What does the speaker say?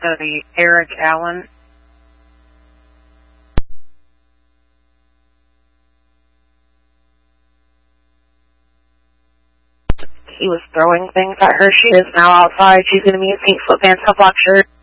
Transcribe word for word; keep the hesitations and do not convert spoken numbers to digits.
going to be Eric Allen. He was throwing things at her. She is now outside. She's going to be in pink sweatpants, a black shirt.